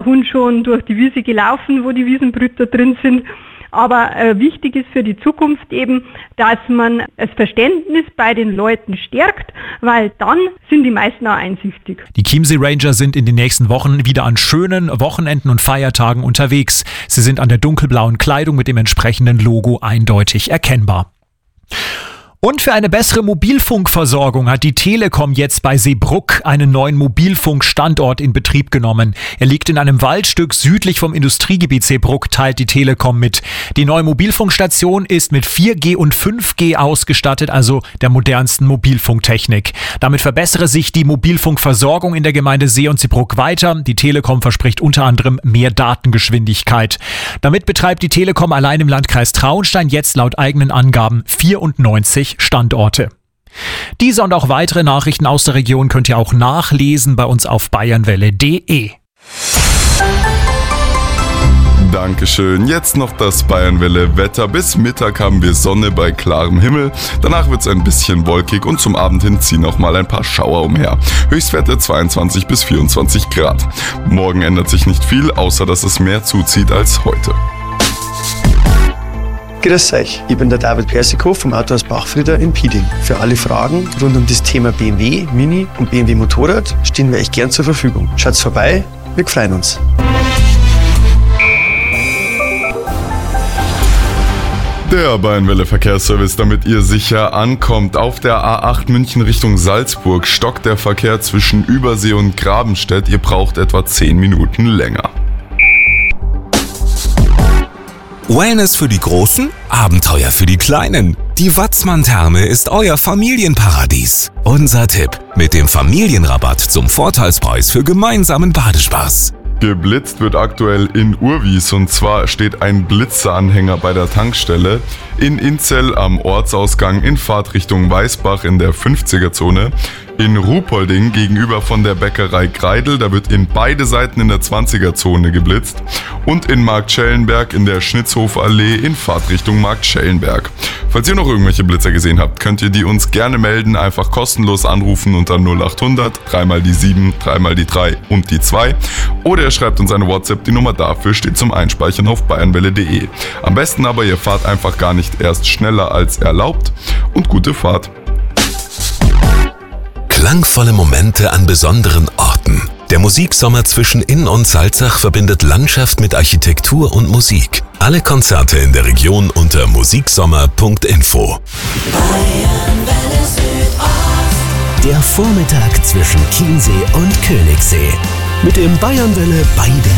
Hund schon durch die Wiese gelaufen, wo die Wiesenbrüter drin sind. Aber wichtig ist für die Zukunft eben, dass man das Verständnis bei den Leuten stärkt, weil dann sind die meisten auch einsichtig. Die Chiemsee Ranger sind in den nächsten Wochen wieder an schönen Wochenenden und Feiertagen unterwegs. Sie sind an der dunkelblauen Kleidung mit dem entsprechenden Logo eindeutig erkennbar. Und für eine bessere Mobilfunkversorgung hat die Telekom jetzt bei Seebrugg einen neuen Mobilfunkstandort in Betrieb genommen. Er liegt in einem Waldstück südlich vom Industriegebiet Seebrugg, teilt die Telekom mit. Die neue Mobilfunkstation ist mit 4G und 5G ausgestattet, also der modernsten Mobilfunktechnik. Damit verbessere sich die Mobilfunkversorgung in der Gemeinde See und Seebrugg weiter. Die Telekom verspricht unter anderem mehr Datengeschwindigkeit. Damit betreibt die Telekom allein im Landkreis Traunstein jetzt laut eigenen Angaben 94 Standorte. Diese und auch weitere Nachrichten aus der Region könnt ihr auch nachlesen bei uns auf bayernwelle.de. Dankeschön. Jetzt noch das Bayernwelle-Wetter. Bis Mittag haben wir Sonne bei klarem Himmel. Danach wird es ein bisschen wolkig und zum Abend hin ziehen noch mal ein paar Schauer umher. Höchstwerte 22 bis 24 Grad. Morgen ändert sich nicht viel, außer dass es mehr zuzieht als heute. Grüß euch, ich bin der David Persikow vom Autohaus Bachfrieder in Pieding. Für alle Fragen rund um das Thema BMW, Mini und BMW Motorrad stehen wir euch gern zur Verfügung. Schaut's vorbei, wir freuen uns. Der Bayernwelle Verkehrsservice, damit ihr sicher ankommt. Auf der A8 München Richtung Salzburg stockt der Verkehr zwischen Übersee und Grabenstedt. Ihr braucht etwa 10 Minuten länger. Wellness für die Großen, Abenteuer für die Kleinen. Die Watzmann-Therme ist euer Familienparadies. Unser Tipp: mit dem Familienrabatt zum Vorteilspreis für gemeinsamen Badespaß. Geblitzt wird aktuell in Urwies, und zwar steht ein Blitzeranhänger bei der Tankstelle in Inzell am Ortsausgang in Fahrtrichtung Weißbach in der 50er-Zone, in Ruhpolding gegenüber von der Bäckerei Kreidel, da wird in beide Seiten in der 20er-Zone geblitzt, und in Marktschellenberg in der Schnitzhofer-Allee in Fahrtrichtung Marktschellenberg. Falls ihr noch irgendwelche Blitzer gesehen habt, könnt ihr die uns gerne melden, einfach kostenlos anrufen unter 0800 3 mal die 7, 3 mal die 3 und die 2, oder ihr schreibt uns eine WhatsApp, die Nummer dafür steht zum Einspeichern auf bayernwelle.de. Am besten aber, ihr fahrt einfach gar nicht erst schneller als erlaubt, und gute Fahrt. Klangvolle Momente an besonderen Orten. Der Musiksommer zwischen Inn und Salzach verbindet Landschaft mit Architektur und Musik. Alle Konzerte in der Region unter musiksommer.info. Der Vormittag zwischen Chiemsee und Königssee. Mit dem Bayernwelle Bei der